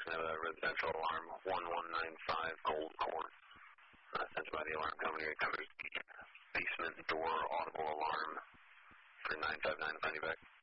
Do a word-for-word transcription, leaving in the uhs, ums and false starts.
have a residential alarm, one one nine five Gold Court. Uh, sent by the alarm company. It covers the basement door audible alarm for nine five nine. Find you back.